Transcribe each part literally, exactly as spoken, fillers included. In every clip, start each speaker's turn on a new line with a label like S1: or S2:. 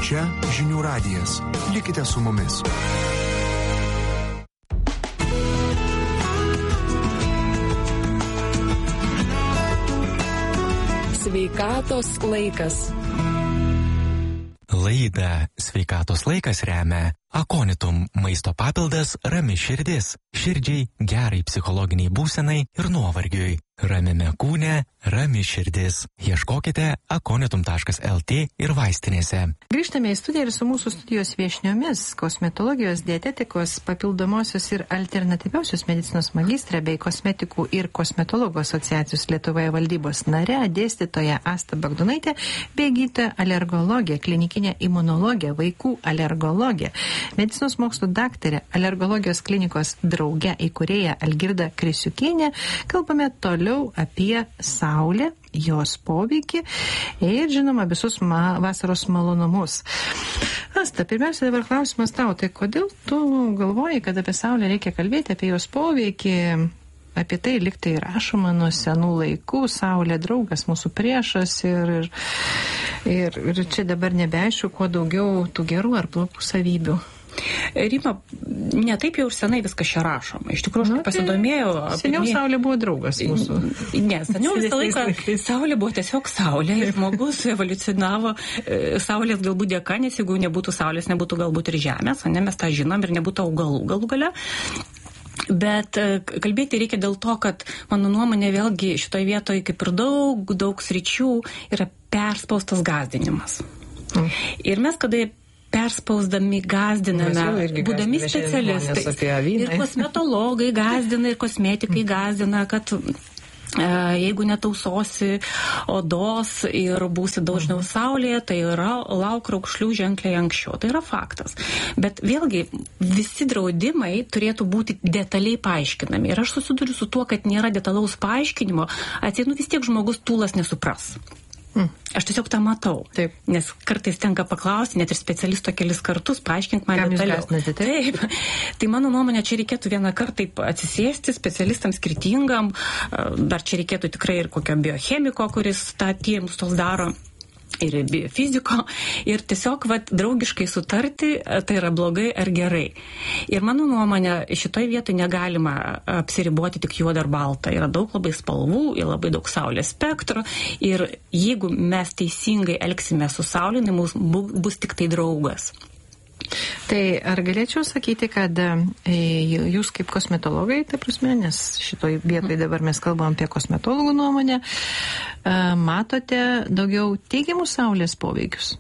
S1: Čia Žinių radijas. Likite su mumis.
S2: Sveikatos laikas.
S3: Laidą Sveikatos laikas remia Akonitum maisto papildas Rami širdis. Širdžiai, gerai psichologiniai būsenai ir nuovargiui. Ramiame kūne, rami širdis. Ieškokite akonitum taškas lt ir vaistinėse.
S4: Grįžtame į studiją ir su mūsų studijos viešniomis kosmetologijos, dietetikos, papildomosios ir alternatyviausios medicinos magistrė bei kosmetikų ir kosmetologų asociacijos Lietuvoje valdybos nare, dėstytoja Asta Bagdonaitė bei gydytoja alergologė, klinikinė imunologė, vaikų alergologė, medicinos mokslų daktarė, alergologijos klinikos drauge įkūrėja Algirda Krisiukienė. Kalbame toliau apie saulę, jos poveikį ir, žinoma, visus ma- vasaros malonumus. Asta, pirmiausia dabar klausimas tau, tai kodėl tu galvoji, kad apie saulę reikia kalbėti, apie jos poveikį, apie tai liktai rašoma nuo senų laikų, saulė draugas, mūsų priešas ir, ir, ir, ir čia dabar nebeaišku, kuo daugiau tų gerų ar blogų savybių.
S5: Rima, ne taip jau ir senai viskas čia rašoma. Iš tikrųjų, aš nu, pasidomėjau.
S4: Seniau apie... saulė buvo draugas mūsų.
S5: Ne, seniau visą laiką saulė buvo tiesiog saulė. Ir žmogus evoliucionavo saulės galbūt dėka, nes jeigu nebūtų saulės, nebūtų galbūt ir žemės, ne, mes tą žinom, ir nebūtų augalų galų gale. Bet kalbėti reikia dėl to, kad mano nuomonė vėlgi šitoje vietoje, kaip ir daug, daug sričių, yra perspaustas gąsdinimas. Mm. Ir mes, kada perspausdami gąsdiname, būdami specialistai. Ir kosmetologai gąsdina, ir kosmetikai gąsdina, kad e, jeigu netausosi odos ir būsi dažniau saulėje, tai yra lauk raukšlių ženkliai anksčiau. Tai yra faktas. Bet vėlgi visi draudimai turėtų būti detaliai paaiškinami. Ir aš susiduriu su tuo, kad nėra detalaus paaiškinimo, atseit, nu vis tiek žmogus tūlas nesupras. Mm. Aš tiesiog tą matau. Taip. Nes kartais tenka paklausti, net ir specialisto kelis kartus, paaiškink man detaliau. Taip. Taip. Tai mano nuomonė, čia reikėtų vieną kartą atsisėsti specialistams skirtingam, dar čia reikėtų tikrai ir kokio biochemiko, kuris tą tyrimus tos daro, ir biofiziko, ir tiesiog vat, draugiškai sutarti, tai yra blogai ar gerai. Ir mano nuomonė, šitoj vietoj negalima apsiriboti tik juoda ar balta. Yra daug labai spalvų, yra labai daug saulės spektro, ir jeigu mes teisingai elgsime su saulė, tai mums bus tik tai draugas.
S4: Tai ar galėčiau sakyti, kad e, jūs kaip kosmetologai, tai prasme, nes šitoj vietoj dabar mes kalbam apie kosmetologų nuomonę, e, matote daugiau teigiamų saulės poveikius?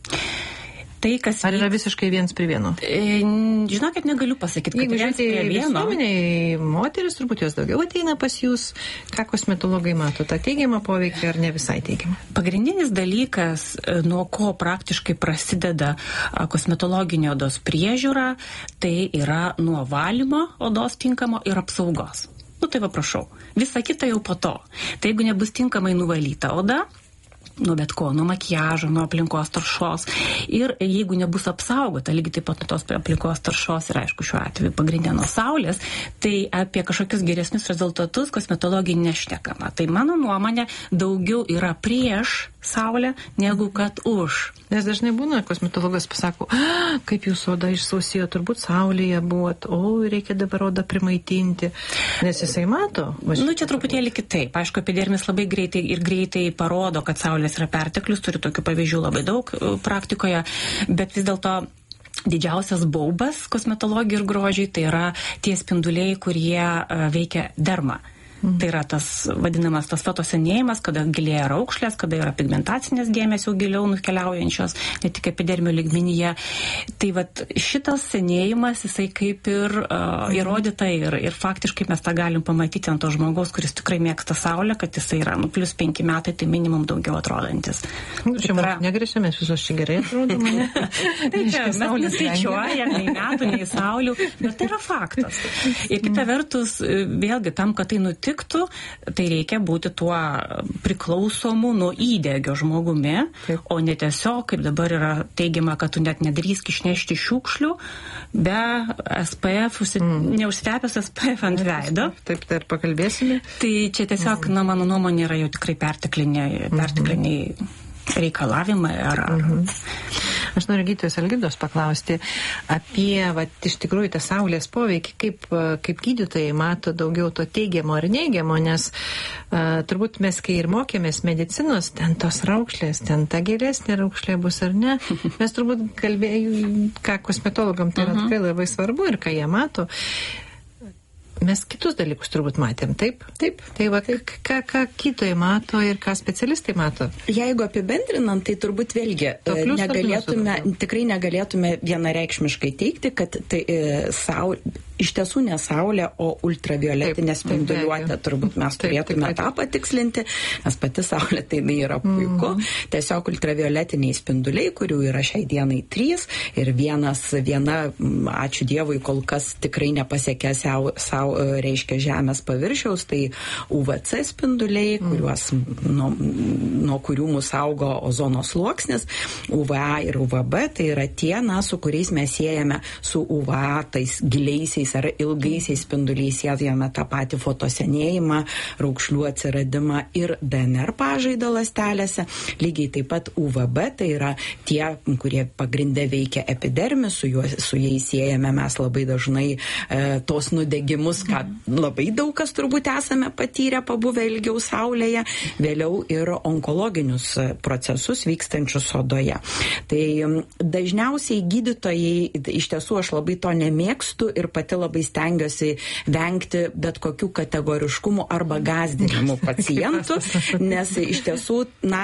S4: Tai, kas ar yra visiškai viens prie vieno?
S5: E, žinokit, negaliu pasakyti, kad
S4: jeigu
S5: viens prie vieno.
S4: Visuomeniai moteris turbūt jos daugiau ateina pas jūs. Ką kosmetologai mato? Ta teigiamą poveikį ar ne visai teigiamą?
S5: Pagrindinis dalykas, nuo ko praktiškai prasideda kosmetologinė odos priežiūra, tai yra nuo valymo odos tinkamo ir apsaugos. Nu tai va prašau. Visa kita jau po to. Tai jeigu nebus tinkamai nuvalyta oda, nuo bet ko, nuo makiažo, nuo aplinkos taršos. Ir jeigu nebus apsaugota, lygiai taip pat nuo tos aplinkos taršos ir aišku šiuo atveju pagrindė nuo saulės, tai apie kažkokius geresnius rezultatus kosmetologijai nešnekama. Tai mano nuomonė daugiau yra prieš saulę negu kad už.
S4: Nes dažnai būna, kosmetologas pasako, kaip jūsų oda išsausėjo, turbūt saulėje buvot, o reikia dabar odą primaitinti, nes jisai mato.
S5: Nu, čia truputėlį kitaip. Aišku, epidermis labai greitai ir greitai parodo, kad saulės yra perteklius, turi tokių pavyzdžių labai daug praktikoje, bet vis dėlto didžiausias baubas kosmetologijai ir grožiai tai yra tie spinduliai, kurie veikia dermą. Tai yra tas vadinamas tas fotosenėjimas, kada gilėja raukšlės, kada yra pigmentacinės dėmės jau giliau nukeliaujančios, ne tik epidermio lygmenyje. Tai vat šitas senėjimas, jisai kaip ir uh, įrodyta ir, ir faktiškai mes tą galim pamatyti ant to žmogaus, kuris tikrai mėgsta saulę, kad jisai yra nu, plus penki metai, tai minimum daugiau atrodantis.
S4: Nu, čia yra... negrįžia, mes visos čia gerai atrodome.
S5: Tai čia mes neskaičiuojam nei metų, nei saulių, bet tai yra faktas. Ir kita vertus, vėlgi tam, kad tai nutiktų, tai reikia būti tuo priklausomu nuo įdegio žmogumi, taip. O ne tiesiog, kaip dabar yra teigiama, kad tu net nedrįsk išnešti šiukšlių be S P F, mm. neužstepęs S P F ant veido.
S4: Taip, tai ir pakalbėsime.
S5: Tai čia tiesiog, mm. na, mano nuomonė yra jau tikrai pertekliniai, pertekliniai mm-hmm. reikalavimai. Ar, ar...
S4: Mm-hmm. Aš noriu gydytojos Algirdos paklausti apie, va, iš tikrųjų, tą saulės poveikį, kaip, kaip gydytojai mato daugiau to teigiamo ar neigiamo, nes uh, turbūt mes, kai ir mokėmės medicinos, ten tos raukšlės, ten ta geresnė raukšlė bus ar ne. Mes turbūt kalbėjom, ką kosmetologam tai yra tikrai labai svarbu ir ką jie mato. Mes kitus dalykus turbūt matėm, taip?
S6: Taip.
S4: Tai va, ką, ką gydytojai mato ir ką specialistai mato?
S6: Jeigu apibendrinant, tai turbūt vėlgi plius, negalėtume, tikrai negalėtume vienareikšmiškai teikti, kad tai e, sau, iš tiesų ne saulė, o ultravioletinė spinduliuotė. Turbūt mes taip, turėtume taip, taip. tą patikslinti, nes pati saulė tai yra puiku. Mm. Tiesiog ultravioletiniai spinduliai, kurių yra šiai dienai trys ir vienas, viena, ačiū Dievui, kol kas tikrai nepasiekė sau, sau reiškia žemės paviršiaus, tai U V C spinduliai, mm. kuriuos, nuo, nuo kurių mūsų saugo ozono sluoksnis, U V A ir U V B, tai yra tie, na, su kuriais mes siejame su U V A, tais giliaisiais ar ilgaisiais spinduliais, siejame tą patį fotosenėjimą, raukšlių atsiradimą ir D N R pažaidą ląstelėse. Lygiai taip pat U V B, tai yra tie, kurie pagrinde veikia epidermį, su, juo, su jais siejame mes labai dažnai e, tos nudegimus, ką labai daug kas turbūt esame patyrę, pabuvę ilgiau saulėje, vėliau ir onkologinius procesus vykstančius odoje. Tai dažniausiai gydytojai, iš tiesų aš labai to nemėgstu ir pati labai stengiuosi vengti bet kokių kategoriškumų arba gąsdinimų pacientų, nes iš tiesų, na,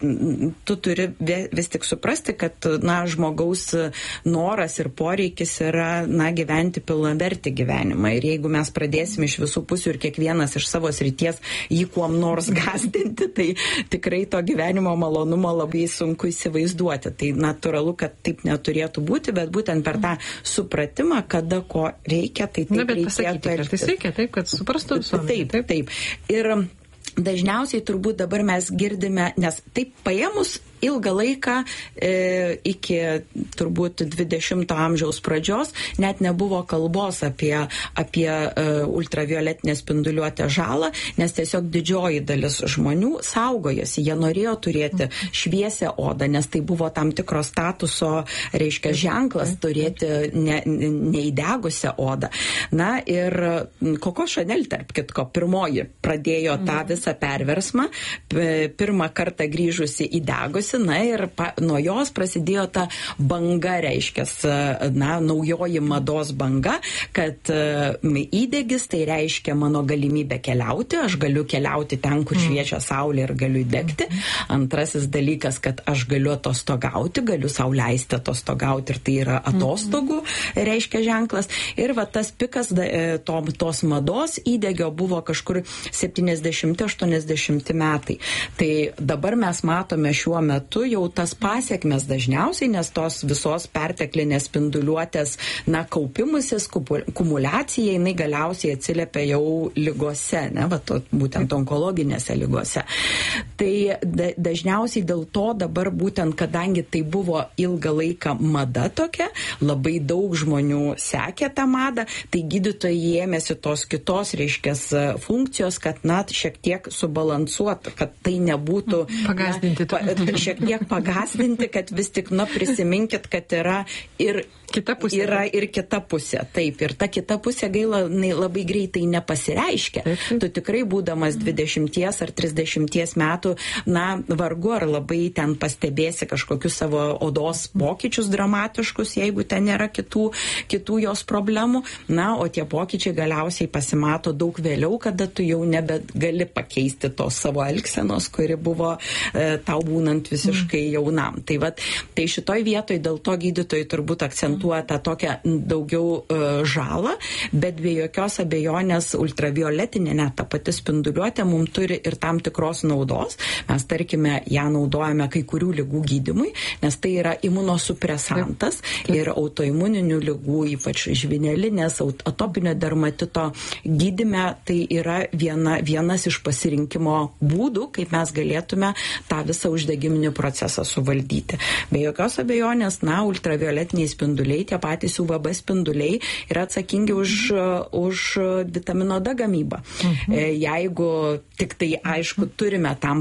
S6: tu turi vis tik suprasti, kad, na, žmogaus noras ir poreikis yra, na, gyventi pilnavertį gyvenimą. Ir jeigu mes pradėsime iš visų pusių ir kiekvienas iš savo srities jį kuom nors gąsdinti, tai tikrai to gyvenimo malonumo labai sunku įsivaizduoti. Tai natūralu, kad taip neturėtų būti, bet būtent per tą supratimą, kada ko reikia, tai taip
S4: Na, bet
S6: reikėtų.
S4: Tai reikia taip, kad suprastų visuomenė.
S6: Taip, taip, taip. Ir dažniausiai turbūt dabar mes girdime, nes taip paėmus ilgą laiką e, iki turbūt dvidešimto amžiaus pradžios net nebuvo kalbos apie, apie e, ultravioletinę spinduliuotę žalą, nes tiesiog didžioji dalis žmonių saugojosi. Jie norėjo turėti šviesią odą, nes tai buvo tam tikro statuso, reiškia, ženklas turėti ne, neįdegusią odą. Na ir Coco Chanel, tarp kitko, pirmoji pradėjo tą visą perversmą, pirmą kartą grįžusi įdegusi. Na ir pa, nuo jos prasidėjo ta banga, reiškia, na, naujoji mados banga, kad uh, įdegis tai reiškia mano galimybę keliauti, aš galiu keliauti ten, kur šviečia saulė ir galiu įdegti. Antrasis dalykas, kad aš galiu atostogauti, galiu sau leisti atostogauti ir tai yra atostogų, reiškia, ženklas. Ir va tas pikas da, to, tos mados įdegio buvo kažkur septyniasdešimti aštuoniasdešimti metai. Tai dabar mes matome šiuo metu metu jau tas pasiekmes dažniausiai, nes tos visos perteklinės spinduliuotės, na, kaupimusis, kumulacija, jinai galiausiai atsiliepia jau ligose, ne, va, to, būtent onkologinėse ligose. Tai da, dažniausiai dėl to dabar būtent, kadangi tai buvo ilgą laiką mada tokia, labai daug žmonių sekė tą madą, tai gydytojai ėmėsi tos kitos, reiškia, funkcijos, kad, na, šiek tiek subalansuotų, kad tai nebūtų
S4: pagazdinti.
S6: Na, pa, šiek tiek pagazdinti, kad vis tik, na, prisiminkit, kad yra ir
S4: kita pusė.
S6: Yra ir kita pusė. Taip, ir ta kita pusė gaila labai greitai nepasireiškia. Taip, taip. Tu tikrai būdamas dvidešimties ar trisdešimties metų, na, vargu ar labai ten pastebėsi kažkokius savo odos pokyčius dramatiškus, jeigu ten nėra kitų, kitų jos problemų. Na, o tie pokyčiai galiausiai pasimato daug vėliau, kada tu jau nebegali pakeisti tos savo elgsenos, kuri buvo e, tau būnant visiškai jaunam. Tai, vat, tai šitoj vietoj dėl to gydytojai turbūt akcentuoja tą tokią daugiau uh, žalą, bet be jokios abejonės ultravioletinė, net ta pati spinduliuotė, mums turi ir tam tikros naudos. Mes, tarkime, ją naudojame kai kurių ligų gydymui, nes tai yra imunosupresantas ir autoimuninių ligų, ypač žvynelinės, atopinio dermatito gydyme, tai yra viena, vienas iš pasirinkimo būdų, kaip mes galėtume tą visą uždegiminį procesą suvaldyti. Be jokios abejonės, na, ultravioletiniai spinduliai, tie patys U V B spinduliai yra atsakingi už, už vitamino D gamybą. Mhm. Jeigu tik tai, aišku, turime tam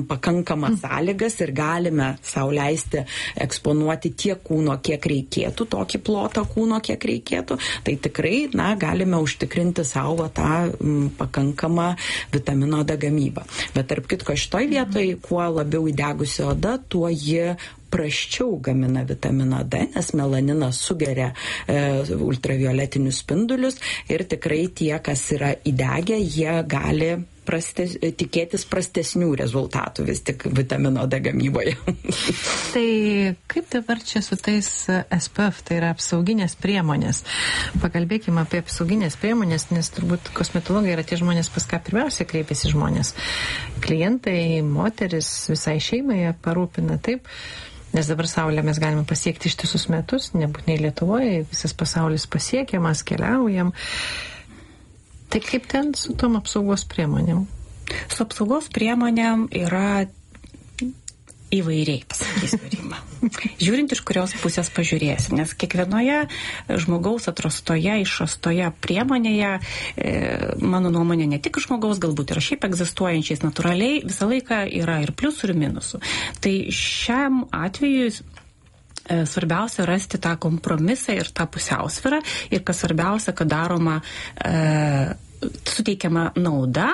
S6: pakankamas sąlygas ir galime sau leisti eksponuoti tiek kūno, kiek reikėtų, tokį plotą kūno, kiek reikėtų, tai tikrai, na, galime užtikrinti savo tą m, pakankamą vitamino D gamybą. Bet tarp kitko, šitoj vietoj, kuo labiau įdegusi oda, tuo ji prasčiau gamina vitaminą D, nes melaninas sugeria e, ultravioletinius spindulius ir tikrai tie, kas yra įdegę, jie gali prastes, tikėtis prastesnių rezultatų vis tik vitamino D gamyboje.
S4: Tai kaip dabar čia su tais S P F, tai yra apsauginės priemonės? Pakalbėkime apie apsauginės priemonės, nes turbūt kosmetologai yra tie žmonės, pas ką pirmiausia kreipiasi žmonės. Klientai, moteris, visai šeimai parūpina, taip? Nes dabar Saulę mes galime pasiekti ištisus metus, nebūtinai Lietuvoje, visas pasaulis pasiekiamas, keliaujam. Tai kaip ten su tom apsaugos priemonėm?
S5: Su apsaugos priemonėm yra įvairiai, pasakysiu, Rima. Žiūrint, iš kurios pusės pažiūrėsi, nes kiekvienoje žmogaus atrastoje, išrastoje priemonėje, e, mano nuomonė, ne tik žmogaus, galbūt ir šiaip egzistuojančiais natūraliai, visą laiką yra ir pliusų, ir minusų. Tai šiam atveju e, svarbiausia rasti tą kompromisą ir tą pusiausvyrą ir kas svarbiausia, kad daroma e, suteikiama nauda,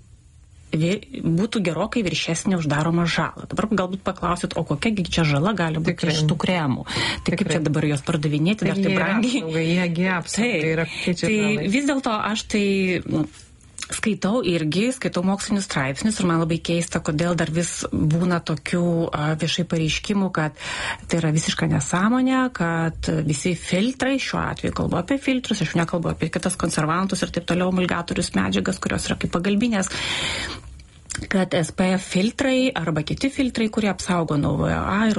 S5: būtų gerokai viršesnė uždaroma žalą. Dabar galbūt paklausit, o kokia čia žala gali būti Tikrai. Iš tų kremų. Tai Tikrai. Kaip čia dabar jos pardavinėti, dar tai brangiai.
S4: Jie geps. Tai, tai, yra,
S5: tai vis dėlto aš tai nu, skaitau irgi, skaitau mokslinius straipsnius ir man labai keista, kodėl dar vis būna tokių a, viešai pareiškimų, kad tai yra visiška nesąmonė, kad visi filtrai, šiuo atveju kalbu apie filtrus, aš nekalbu apie kitas konservantus ir taip toliau, emulgatorius, medžiagas, kurios yra kaip pagalbinės, kad S P F filtrai arba kiti filtrai, kurie apsaugo nuo U V A ir